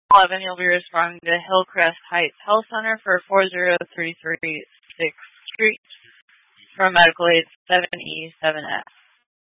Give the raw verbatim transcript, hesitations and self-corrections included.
eleven, you'll be responding to Hillcrest Heights Health Center for four zero three three sixth Street for medical aid seven E seven F.